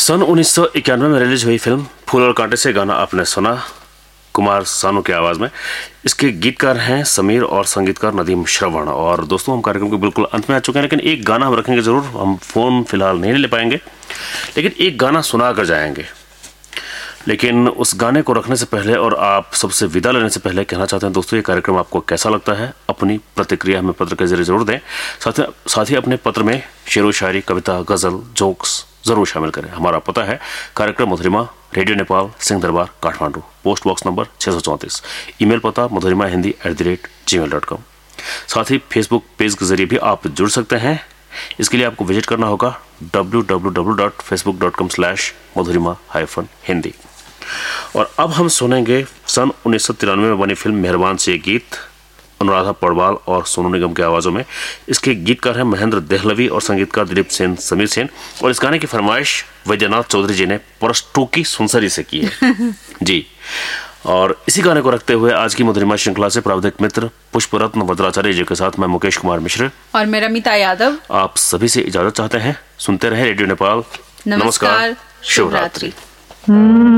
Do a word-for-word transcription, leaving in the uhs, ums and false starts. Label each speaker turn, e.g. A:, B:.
A: सन उन्नीस सौ इक्यानवे में रिलीज हुई फिल्म फूल और कांटे से गाना आपने सुना, कुमार सानू की आवाज़ में। इसके गीतकार हैं समीर और संगीतकार नदीम श्रवण। और दोस्तों, हम कार्यक्रम के बिल्कुल अंत में आ चुके हैं, लेकिन एक गाना हम रखेंगे ज़रूर। हम फ़ोन फिलहाल नहीं ले पाएंगे, लेकिन एक गाना सुना कर जाएंगे। लेकिन उस गाने को रखने से पहले और आप सबसे विदा लेने से पहले कहना चाहते हैं दोस्तों, ये कार्यक्रम आपको कैसा लगता है? अपनी प्रतिक्रिया हमें पत्र के जरिए ज़रूर दें। साथ साथ ही अपने पत्र में शेरो शायरी, कविता, गज़ल, जोक्स ज़रूर शामिल करें। हमारा पता है कार्यक्रम मधुरिमा, radio Nepal, Singh Darbar, Kathmandu, post box number छः सौ चौंतीस। ईमेल पता मधुरिमा Hindi at the rate ji mail dot com. साथ ही फेसबुक पेज के जरिए भी आप जुड़ सकते हैं। इसके लिए आपको विजिट करना होगा W W W dot Facebook dot com slash मधुरिमा हाइफन हिंदी। और अब हम सुनेंगे सन उन्नीस सौ तिरानवे में बनी फिल्म मेहरबान से ये गीत, अनुराधा पौडवाल और सोनू निगम की आवाज़ों में। इसके गीतकार हैं महेंद्र देहलवी और संगीतकार दिलीप सेन, समीर सेन। और इस गाने की फरमाइश वैद्यनाथ चौधरी जी ने परस्टू की सुनसरी से की है जी। और इसी गाने को रखते हुए आज की मधुरिमा श्रृंखला से प्राविधिक मित्र पुष्परत्न वज्राचार्य जी के साथ मैं मुकेश कुमार मिश्र
B: और मैं रमिता यादव
A: आप सभी से इजाजत चाहते हैं। सुनते रहे रेडियो नेपाल। नमस्कार, शुभ रात्रि।